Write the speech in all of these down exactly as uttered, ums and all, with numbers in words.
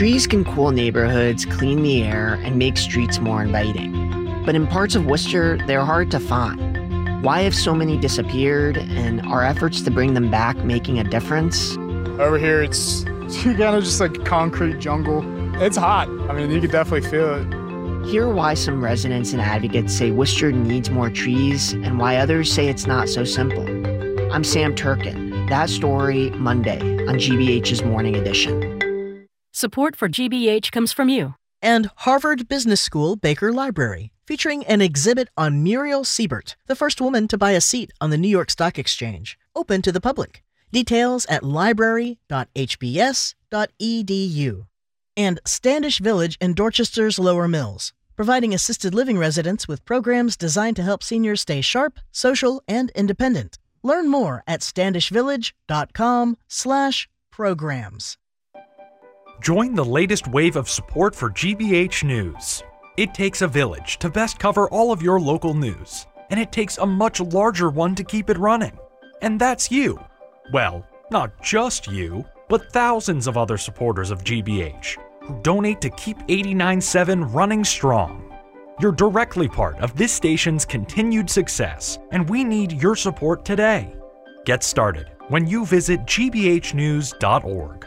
Trees can cool neighborhoods, clean the air, and make streets more inviting. But in parts of Worcester, they're hard to find. Why have so many disappeared, and are efforts to bring them back making a difference? Over here, it's kind of just like concrete jungle. It's hot. I mean, you could definitely feel it. Hear why some residents and advocates say Worcester needs more trees, and why others say it's not so simple. I'm Sam Turkin. That story, Monday, on G B H's Morning Edition. Support for G B H comes from you. And Harvard Business School Baker Library, featuring an exhibit on Muriel Siebert, the first woman to buy a seat on the New York Stock Exchange, open to the public. Details at library dot h b s dot e d u. And Standish Village in Dorchester's Lower Mills, providing assisted living residents with programs designed to help seniors stay sharp, social, and independent. Learn more at standish village dot com slash programs. Join the latest wave of support for G B H News. It takes a village to best cover all of your local news, and it takes a much larger one to keep it running. And that's you. Well, not just you, but thousands of other supporters of G B H who donate to keep eighty-nine point seven running strong. You're directly part of this station's continued success, and we need your support today. Get started when you visit g b h news dot org.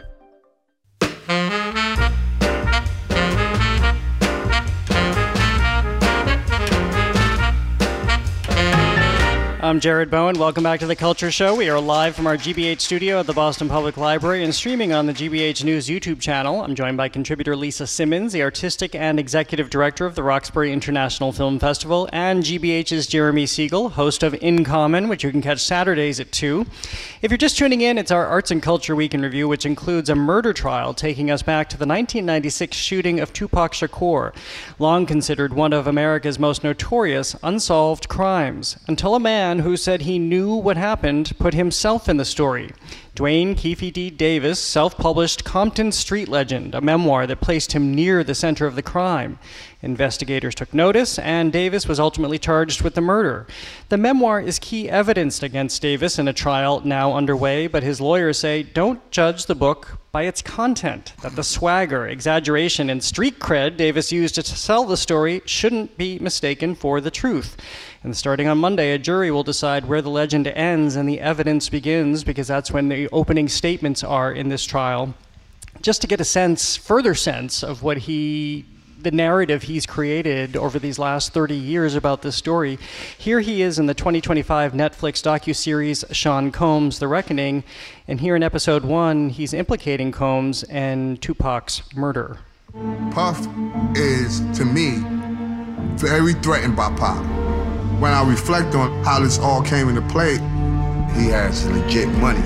I'm Jared Bowen. Welcome back to The Culture Show. We are live from our G B H studio at the Boston Public Library and streaming on the G B H News YouTube channel. I'm joined by contributor Lisa Simmons, the artistic and executive director of the Roxbury International Film Festival, and G B H's Jeremy Siegel, host of In Common, which you can catch Saturdays at two. If you're just tuning in, it's our Arts and Culture Week in Review, which includes a murder trial taking us back to the nineteen ninety-six shooting of Tupac Shakur, long considered one of America's most notorious unsolved crimes, until a man who said he knew what happened put himself in the story. Dwayne Keefe D. Davis self-published Compton Street Legend, a memoir that placed him near the center of the crime. Investigators took notice, and Davis was ultimately charged with the murder. The memoir is key evidence against Davis in a trial now underway, but his lawyers say don't judge the book by its content, that the swagger, exaggeration, and street cred Davis used to sell the story shouldn't be mistaken for the truth. And starting on Monday, a jury will decide where the legend ends and the evidence begins, because that's when the opening statements are in this trial. Just to get a sense, further sense of what he, the narrative he's created over these last thirty years about this story, here he is in the twenty twenty-five Netflix docuseries Sean Combs, The Reckoning, and here in episode one, he's implicating Combs and Tupac's murder. Puff is, to me, very threatened by Pop. When I reflect on how this all came into play, he has legit money.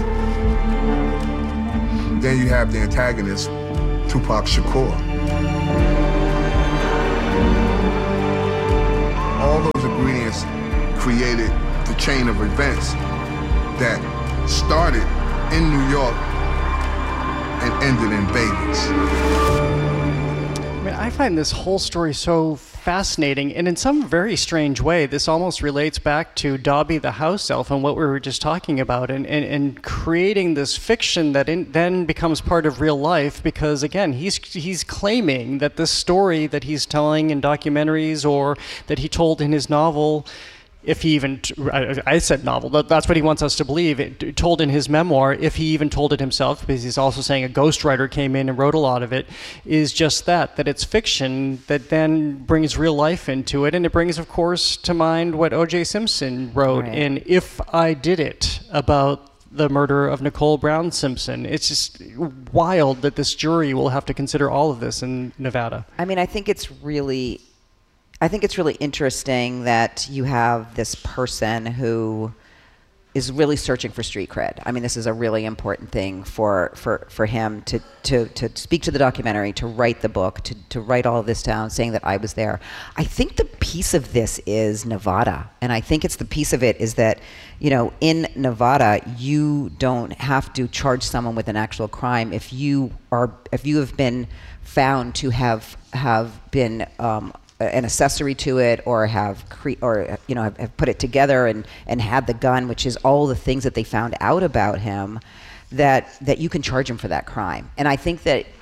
Then you have the antagonist, Tupac Shakur. All those ingredients created the chain of events that started in New York and ended in Vegas. I mean, I find this whole story so fascinating, and in some very strange way, this almost relates back to Dobby the house elf and what we were just talking about, and, and, and creating this fiction that in, then becomes part of real life, because again, he's he's claiming that this story that he's telling in documentaries or that he told in his novel, if he even, I said novel, that's what he wants us to believe, it, told in his memoir, if he even told it himself, because he's also saying a ghostwriter came in and wrote a lot of it, is just that, that it's fiction that then brings real life into it. And it brings, of course, to mind what O J Simpson wrote right. in If I Did It, about the murder of Nicole Brown Simpson. It's just wild that this jury will have to consider all of this in Nevada. I mean, I think it's really... I think it's really interesting that you have this person who is really searching for street cred. I mean, this is a really important thing for for, for him to, to, to speak to the documentary, to write the book, to, to write all of this down, saying that I was there. I think the piece of this is Nevada. And I think it's the piece of it is that, you know, in Nevada, you don't have to charge someone with an actual crime if you are if you have been found to have have been um, an accessory to it, or have cre- or you know have, have put it together and and had the gun, which is all the things that they found out about him, that that you can charge him for that crime. And I think that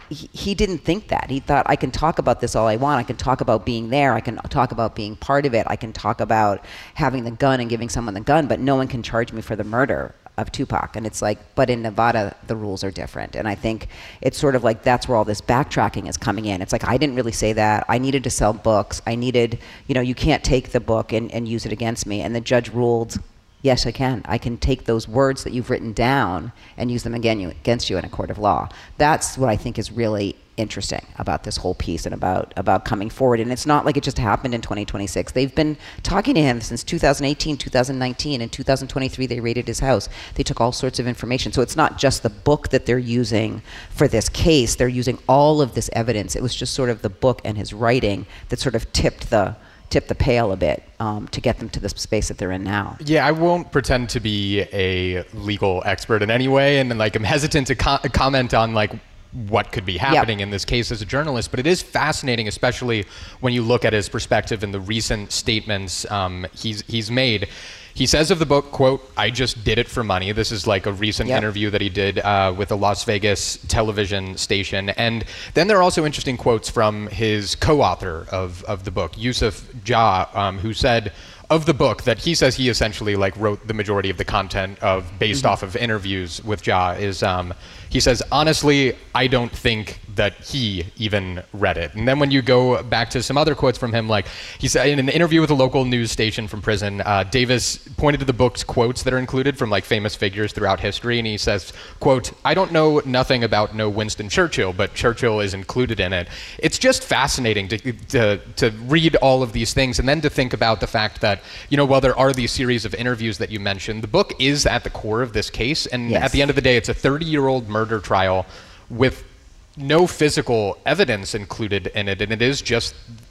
he, he didn't think that. He thought, I can talk about this all I want. I can talk about being there. I can talk about being part of it. I can talk about having the gun and giving someone the gun, but no one can charge me for the murder of Tupac. And it's like, but in Nevada, the rules are different. And I think it's sort of like that's where all this backtracking is coming in. It's like, I didn't really say that. I needed to sell books. I needed, you know, you can't take the book and, and use it against me. And the judge ruled, yes, I can. I can take those words that you've written down and use them again you, against you in a court of law. That's what I think is really interesting about this whole piece and about, about coming forward. And it's not like it just happened in twenty twenty-six. They've been talking to him since two thousand eighteen, two thousand nineteen. In two thousand twenty-three, they raided his house. They took all sorts of information. So it's not just the book that they're using for this case. They're using all of this evidence. It was just sort of the book and his writing that sort of tipped the tip the pail a bit um, to get them to the space that they're in now. Yeah, I won't pretend to be a legal expert in any way, and like I'm hesitant to co- comment on like what could be happening yep. in this case as a journalist, but it is fascinating, especially when you look at his perspective and the recent statements um, he's he's made. He says of the book, quote, "I just did it for money." This is like a recent yep. interview that he did uh, with a Las Vegas television station. And then there are also interesting quotes from his co-author of, of the book, Yusuf Jah, um, who said of the book that he says he essentially like wrote the majority of the content of based mm-hmm. off of interviews with Jah is, um, he says, honestly, I don't think that he even read it. And then when you go back to some other quotes from him, like he said in an interview with a local news station from prison, uh, Davis pointed to the book's quotes that are included from like famous figures throughout history. And he says, quote, "I don't know nothing about no Winston Churchill, but Churchill is included in it." It's just fascinating to, to, to read all of these things and then to think about the fact that, you know, while there are these series of interviews that you mentioned, the book is at the core of this case. And yes. at the end of the day, it's a thirty-year-old murder trial with no physical evidence included in it, and it is just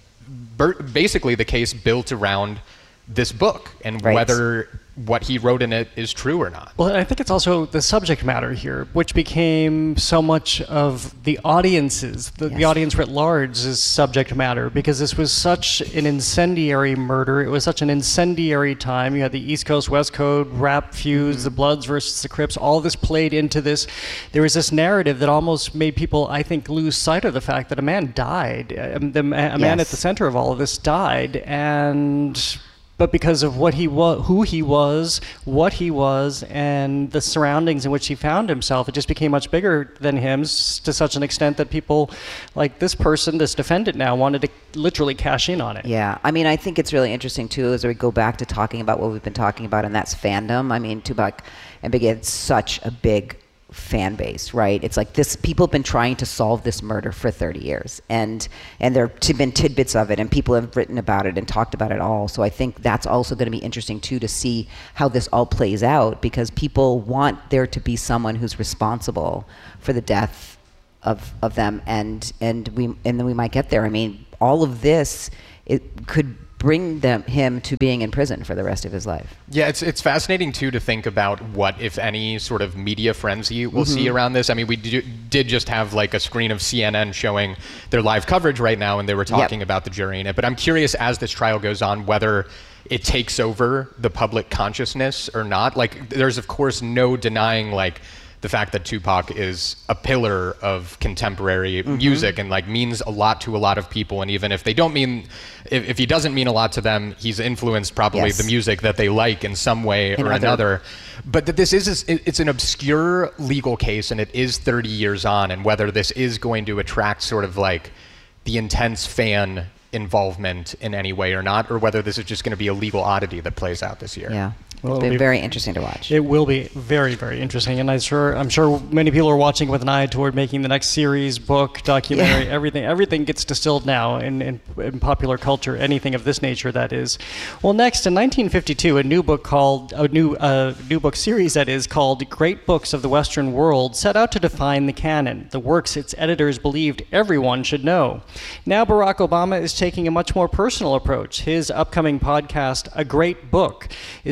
basically the case built around this book and right. whether what he wrote in it is true or not. Well, I think it's also the subject matter here, which became so much of the audience's, the, yes. the audience writ large's subject matter, because this was such an incendiary murder. It was such an incendiary time. You had the East Coast, West Coast, rap feuds, mm-hmm. the Bloods versus the Crips, all this played into this. There was this narrative that almost made people, I think, lose sight of the fact that a man died. A, a man yes. at the center of all of this died, and... but because of what he was, who he was, what he was, and the surroundings in which he found himself, it just became much bigger than him to such an extent that people like this person, this defendant now, wanted to literally cash in on it. Yeah, I mean, I think it's really interesting, too, as we go back to talking about what we've been talking about, and that's fandom. I mean, Tupac and Biggie had such a big fan base, right? It's like this, people have been trying to solve this murder for thirty years, and and there have been tidbits of it, and people have written about it and talked about it all. So I think that's also going to be interesting too, to see how this all plays out, because people want there to be someone who's responsible for the death of of them, and and we and then we might get there. I mean, all of this, it could bring them him to being in prison for the rest of his life. Yeah, it's it's fascinating too to think about what, if any, sort of media frenzy we'll mm-hmm. see around this. I mean, we do, did just have like a screen of C N N showing their live coverage right now, and they were talking yep. about the jury in it. But I'm curious, as this trial goes on, whether it takes over the public consciousness or not. Like, there's of course no denying like the fact that Tupac is a pillar of contemporary mm-hmm. music and like means a lot to a lot of people. And even if they don't mean, if, if he doesn't mean a lot to them, he's influenced probably yes. the music that they like in some way in or other. another. But that this is, it's an obscure legal case, and it is thirty years on, and whether this is going to attract sort of like the intense fan involvement in any way or not, or whether this is just going to be a legal oddity that plays out this year. Yeah. Well, It'll be very interesting to watch. It will be very, very interesting, and I'm sure I'm sure many people are watching with an eye toward making the next series, book, documentary, yeah. everything. Everything gets distilled now in, in, in popular culture. Anything of this nature, that is. Well, next in nineteen fifty-two, a new book called a new uh, new book series that is called "Great Books of the Western World" set out to define the canon, the works its editors believed everyone should know. Now, Barack Obama is taking a much more personal approach. His upcoming podcast, A Great Book, is devoted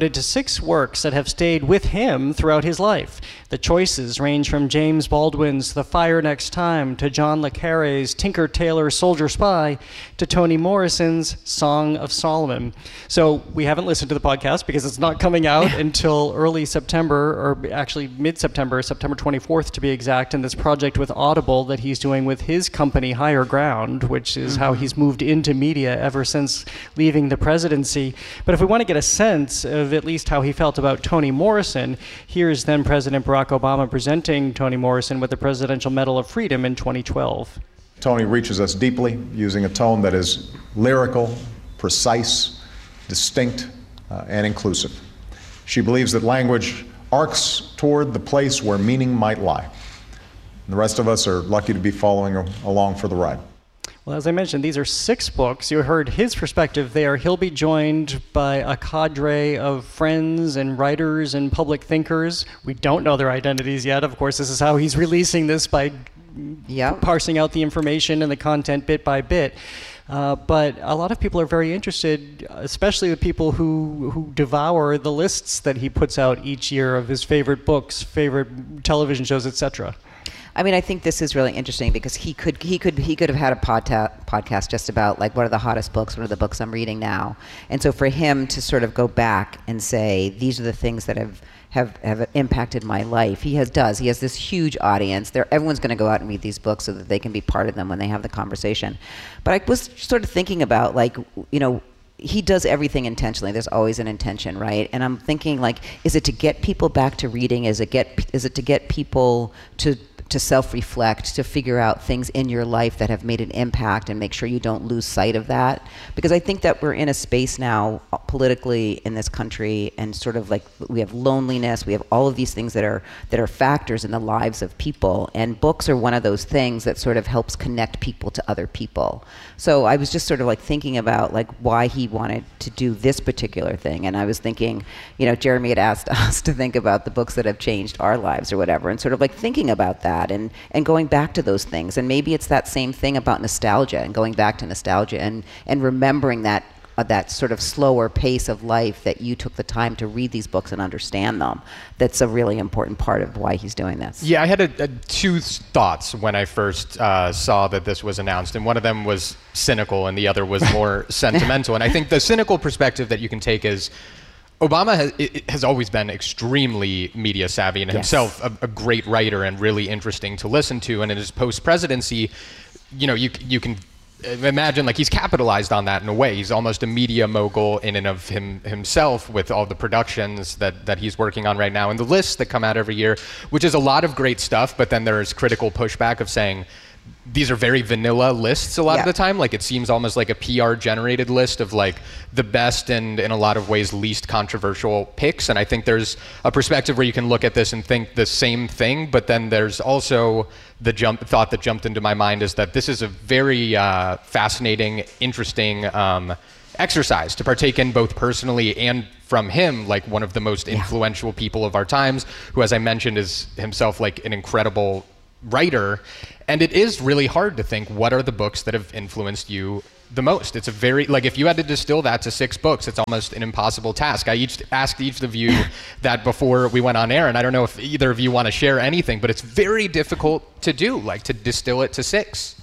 devoted to six works that have stayed with him throughout his life. The choices range from James Baldwin's The Fire Next Time to John le Carré's Tinker Tailor Soldier Spy to Toni Morrison's Song of Solomon. So we haven't listened to the podcast because it's not coming out until early September, or actually mid-September, September twenty-fourth to be exact, in this project with Audible that he's doing with his company Higher Ground, which is mm-hmm. how he's moved into media ever since leaving the presidency. But if we want to get a sense of at least how he felt about Toni Morrison, here's then President Barack Obama presenting Toni Morrison with the Presidential Medal of Freedom in twenty twelve. Toni reaches us deeply, using a tone that is lyrical, precise, distinct, uh, and inclusive. She believes that language arcs toward the place where meaning might lie. And the rest of us are lucky to be following along for the ride. Well, as I mentioned, these are six books. You heard his perspective there. He'll be joined by a cadre of friends and writers and public thinkers. We don't know their identities yet. Of course, this is how he's releasing this, by yep. parsing out the information and the content bit by bit. Uh, but a lot of people are very interested, especially the people who, who devour the lists that he puts out each year of his favorite books, favorite television shows, et cetera. I mean, I think this is really interesting because he could he could he could have had a podta- podcast just about like what are the hottest books, what are the books I'm reading now, and so for him to sort of go back and say these are the things that have have, have impacted my life, he has does he has this huge audience. There, everyone's going to go out and read these books so that they can be part of them when they have the conversation. But I was sort of thinking about like you know. He does everything intentionally. There's always an intention, right? And I'm thinking, like, is it to get people back to reading? Is it get? Is it to get people to to self-reflect, to figure out things in your life that have made an impact and make sure you don't lose sight of that? Because I think that we're in a space now politically in this country, and sort of like we have loneliness, we have all of these things that are that are factors in the lives of people, and books are one of those things that sort of helps connect people to other people. So I was just sort of like thinking about like why he wanted to do this particular thing, and I was thinking, you know, Jeremy had asked us to think about the books that have changed our lives or whatever, and sort of like thinking about that and and going back to those things. And maybe it's that same thing about nostalgia and going back to nostalgia and and remembering that uh, that sort of slower pace of life, that you took the time to read these books and understand them. That's a really important part of why he's doing this. Yeah, I had a, a two thoughts when I first uh, saw that this was announced, and one of them was cynical and the other was more sentimental. And I think the cynical perspective that you can take is Obama has, it has always been extremely media savvy and Yes. himself a, a great writer and really interesting to listen to. And in his post-presidency, you know, you you can imagine like he's capitalized on that in a way. He's almost a media mogul in and of him himself with all the productions that, that he's working on right now and the lists that come out every year, which is a lot of great stuff. But then there's critical pushback of saying, these are very vanilla lists a lot Yeah. of the time. Like it seems almost like a P R generated list of like the best and in a lot of ways least controversial picks. And I think there's a perspective where you can look at this and think the same thing, but then there's also the jump thought that jumped into my mind is that this is a very uh, fascinating, interesting um, exercise to partake in both personally and from him, like one of the most Yeah. influential people of our times, who, as I mentioned, is himself like an incredible writer. And it is really hard to think what are the books that have influenced you the most. It's a very, like if you had to distill that to six books, it's almost an impossible task. I each asked each of you that before we went on air, and I don't know if either of you want to share anything, but it's very difficult to do, like to distill it to six.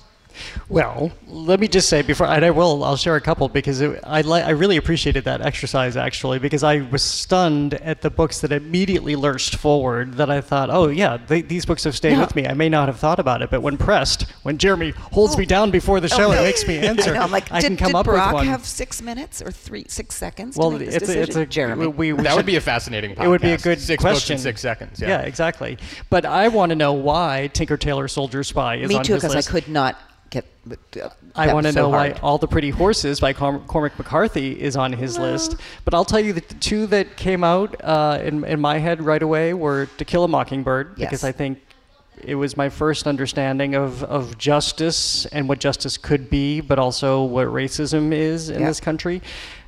Well, let me just say before, and I will, I'll share a couple because it, I li- I really appreciated that exercise actually, because I was stunned at the books that immediately lurched forward that I thought, oh yeah, they, these books have stayed Yeah. with me. I may not have thought about it, but when pressed, when Jeremy holds me down before the show Oh, and makes me answer, I know, I'm like, I did, can come did up Barack with one. have six minutes or three, six seconds well, to make this it's a, decision? it's a Jeremy. We, we That should- would be a fascinating podcast. It would be a good six question. books in six seconds. Yeah, Yeah, exactly. But I want to know why Tinker Tailor Soldier Spy is Me on too, his because I list. could not get. Uh, I that want to was so know why hard. All the Pretty Horses by Corm- Cormac McCarthy is on his list. But I'll tell you the two that came out uh, in, in my head right away were To Kill a Mockingbird, Yes. because I think it was my first understanding of, of justice and what justice could be, but also what racism is in Yeah. this country.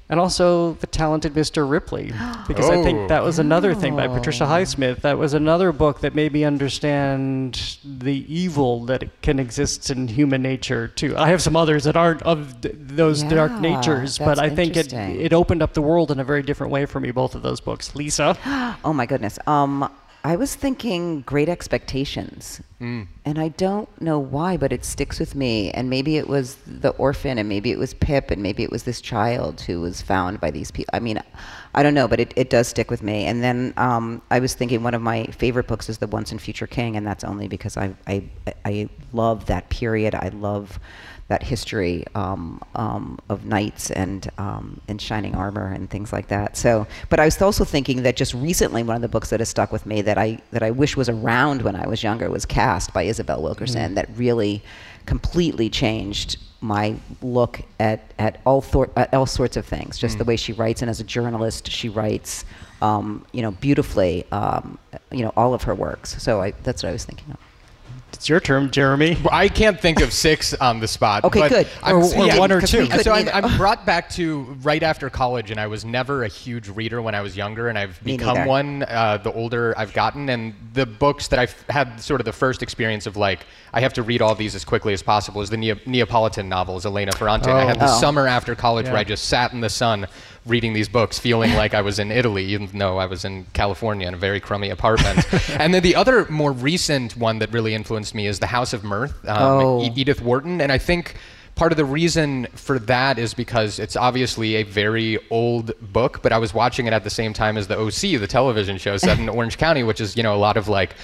And also the talented Mister Ripley, because oh. I think that was another thing by Patricia Highsmith. That was another book that made me understand the evil that can exist in human nature too. I have some others that aren't of th- those yeah, dark natures, but I think it it opened up the world in a very different way for me, both of those books. Lisa? Oh my goodness. Um, I was thinking Great Expectations. Mm. And I don't know why, but it sticks with me. And maybe it was the orphan, and maybe it was Pip, and maybe it was this child who was found by these people. I mean, I don't know, but it, it does stick with me. And then um, I was thinking one of my favorite books is The Once and Future King, and that's only because I I, I love that period. I love that history um, um, of knights and um, and shining armor and things like that. So, but I was also thinking that just recently, one of the books that has stuck with me that I that I wish was around when I was younger was Cast by Isabel Wilkerson. Mm. That really completely changed my look at at all thor- at all sorts of things. Just mm. the way she writes, and as a journalist, she writes, um, you know, beautifully. Um, you know, all of her works. So I, that's what I was thinking of. It's your term, Jeremy. I can't think of six on the spot. Okay, but good. I'm, or or yeah, one or two. So I'm, I'm brought back to right after college, and I was never a huge reader when I was younger, and I've Me become neither. one uh, the older I've gotten. And the books that I've had sort of the first experience of like, I have to read all these as quickly as possible is the Neo- Neapolitan novels, Elena Ferrante. Oh. I had the Oh. summer after college Yeah. where I just sat in the sun reading these books, feeling like I was in Italy, even though I was in California in a very crummy apartment. And then the other more recent one that really influenced me is The House of Mirth, um, Oh. E- Edith Wharton. And I think part of the reason for that is because it's obviously a very old book, but I was watching it at the same time as the O C, the television show set in Orange County, which is, you know, a lot of like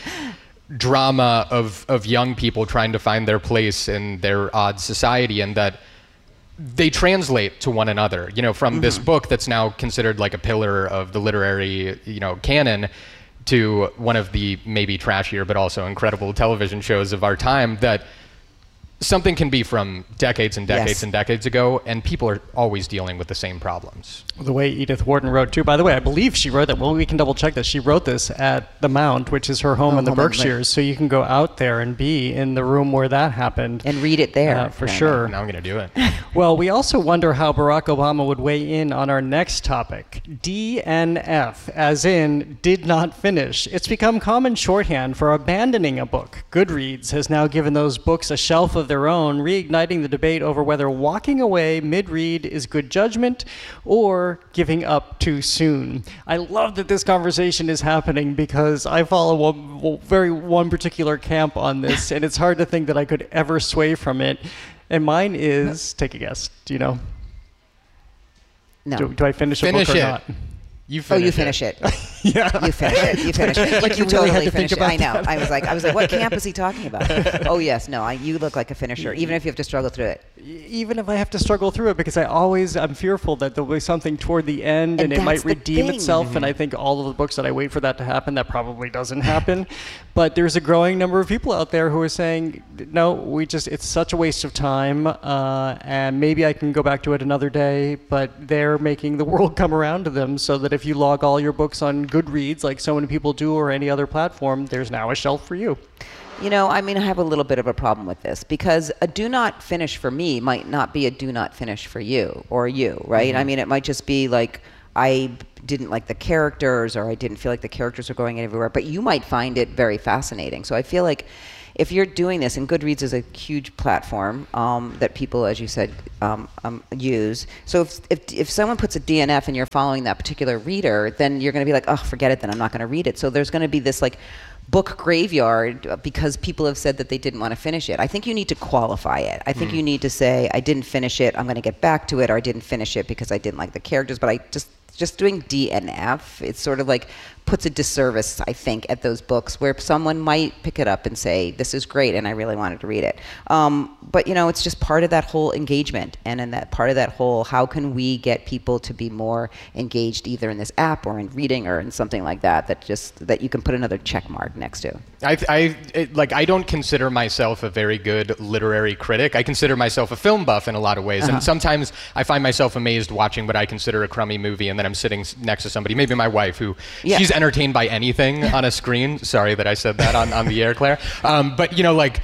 drama of, of young people trying to find their place in their odd society, and that they translate to one another, you know, from mm-hmm. this book that's now considered like a pillar of the literary, you know, canon, to one of the maybe trashier but also incredible television shows of our time, that something can be from decades and decades Yes. and decades ago, and people are always dealing with the same problems. The way Edith Wharton wrote too. By the way, I believe she wrote that. Well, we can double check this. She wrote this at the Mount, which is her home Oh, in the home in- Berkshires. So you can go out there and be in the room where that happened. And read it there. Uh, for Yeah. sure. Now I'm going to do it. Well, we also wonder how Barack Obama would weigh in on our next topic, D N F, as in did not finish. It's become common shorthand for abandoning a book. Goodreads has now given those books a shelf of their own, reigniting the debate over whether walking away mid-read is good judgment or giving up too soon. I love that this conversation is happening because I follow one, very one particular camp on this, and it's hard to think that I could ever sway from it. And mine is, take a guess, do you know? No. Do, do I finish, Finish a book or it. not? You Oh, finish you finish it. Yeah. You finish it. You finish it. Like you really totally had to finish think it. about I know. that. I was like, I was like, what camp is he talking about? Oh yes, no. I, you look like a finisher, even if you have to struggle through it. Even if I have to struggle through it, because I always, I'm fearful that there'll be something toward the end and, And it might that's the redeem thing. itself. And I think all of the books that I wait for that to happen, that probably doesn't happen. But there's a growing number of people out there who are saying, no, we just, it's such a waste of time. Uh, and maybe I can go back to it another day, but they're making the world come around to them so that if you log all your books on Goodreads, like so many people do, or any other platform, there's now a shelf for you. You know, I mean, I have a little bit of a problem with this because a do not finish for me might not be a do not finish for you or you, right? Mm-hmm. I mean, it might just be like, I didn't like the characters or I didn't feel like the characters are going everywhere, but you might find it very fascinating. So I feel like if you're doing this, and Goodreads is a huge platform um, that people, as you said, um, um, use. So if, if if someone puts a D N F and you're following that particular reader, then you're going to be like, oh, forget it, then I'm not going to read it. So there's going to be this like book graveyard because people have said that they didn't want to finish it. I think you need to qualify it. I think mm. you need to say, I didn't finish it, I'm going to get back to it, or I didn't finish it because I didn't like the characters, but I just just doing D N F, it's sort of like puts a disservice, I think, at those books where someone might pick it up and say, this is great, and I really wanted to read it. Um, but, you know, it's just part of that whole engagement, and in that part of that whole, how can we get people to be more engaged either in this app or in reading or in something like that, that just, that you can put another check mark next to. I, I it, like, I don't consider myself a very good literary critic. I consider myself a film buff in a lot of ways, uh-huh. and sometimes I find myself amazed watching what I consider a crummy movie, and then I'm sitting next to somebody, maybe my wife, who yeah. she's entertained by anything on a screen. Sorry that I said that on, on the air, Claire. Um, but, you know, like,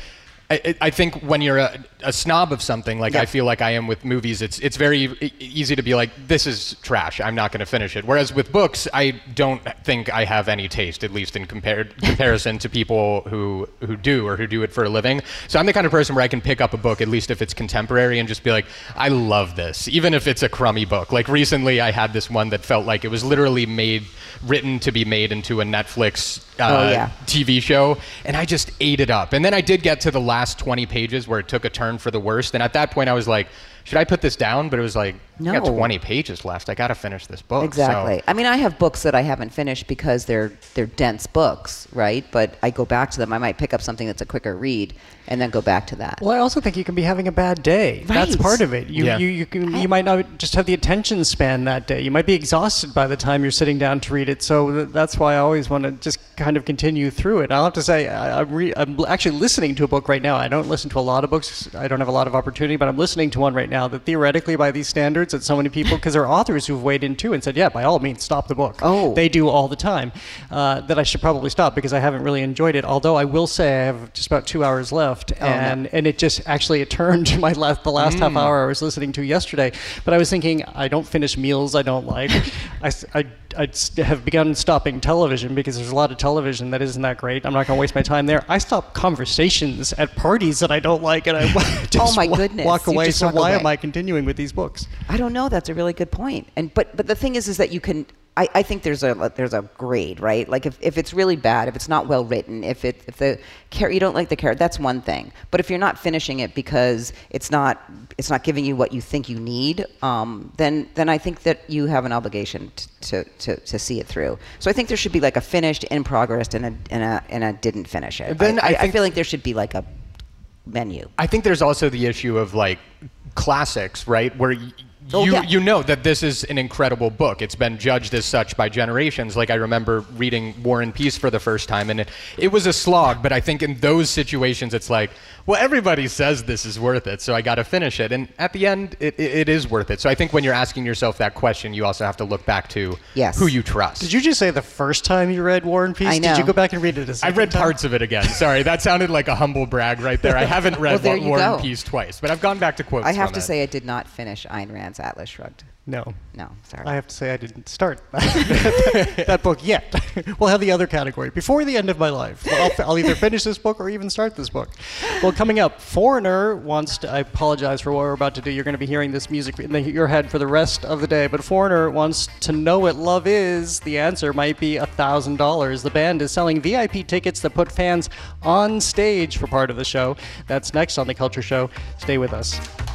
I, I think when you're a, a snob of something, like Yeah. I feel like I am with movies, it's it's very e- easy to be like, this is trash, I'm not going to finish it. Whereas with books, I don't think I have any taste, at least in compared comparison to people who who do or who do it for a living. So I'm the kind of person where I can pick up a book, at least if it's contemporary, and just be like, I love this, even if it's a crummy book. Like recently, I had this one that felt like it was literally made, written to be made into a Netflix uh, Oh, yeah. T V show, and I just ate it up. And then I did get to the last twenty pages where it took a turn for the worst, and at that point I was like, should I put this down? But it was like, I got No. twenty pages left. I got to finish this book. Exactly. So, I mean, I have books that I haven't finished because they're they're dense books, right? But I go back to them. I might pick up something that's a quicker read and then go back to that. Well, I also think you can be having a bad day. That's Right. part of it. You Yeah. you you, can, you might not just have the attention span that day. You might be exhausted by the time you're sitting down to read it. So th- that's why I always want to just kind of continue through it. I'll have to say I, I'm, re- I'm l- actually listening to a book right now. I don't listen to a lot of books. I don't have a lot of opportunity, but I'm listening to one right now that theoretically, by these standards, that so many people, because there are authors who've weighed in too and said, yeah, by all means, stop the book. Oh. They do all the time. Uh, that I should probably stop because I haven't really enjoyed it. Although I will say I have just about two hours left, Oh, and and it just actually it turned my last the last half hour I was listening to yesterday. But I was thinking, I don't finish meals I don't like. I, s- I, I s- have begun stopping television because there's a lot of television that isn't that great. I'm not going to waste my time there. I stop conversations at parties that I don't like, and I just Oh, my wa- goodness. walk You away. just So walk why away. am I continuing with these books? I don't know. That's a really good point. And but but the thing is, is that you can. I, I think there's a there's a grade, right? Like if, if it's really bad, if it's not well written, if it if the char- you don't like the character, that's one thing. But if you're not finishing it because it's not it's not giving you what you think you need, um, then then I think that you have an obligation to, to, to, to see it through. So I think there should be like a finished, in progress, and a and a and a didn't finish it. Then I, I I, I think- feel like there should be like a menu. I think there's also the issue of like classics, right? Where y- Oh, you yeah. you know that this is an incredible book. It's been judged as such by generations. Like I remember reading War and Peace for the first time, and it, it was a slog. But I think in those situations, it's like, well, everybody says this is worth it, so I got to finish it. And at the end, it, it, it is worth it. So I think when you're asking yourself that question, you also have to look back to Yes. who you trust. Did you just say the first time you read War and Peace? I Did you know. go back and read it a I second read time? parts of it again. Sorry, that sounded like a humble brag right there. I haven't read Well, there War you and go. Peace twice, but I've gone back to quotes I have from to it. say I did not finish Ayn Rand's Atlas Shrugged. No. No, sorry. I have to say I didn't start that book yet. We'll have the other category. Before the end of my life, I'll, I'll either finish this book or even start this book. Well, coming up, Foreigner wants to, I apologize for what we're about to do. You're going to be hearing this music in the, your head for the rest of the day, but Foreigner wants to know what love is. The answer might be one thousand dollars. The band is selling V I P tickets that put fans on stage for part of the show. That's next on The Culture Show. Stay with us.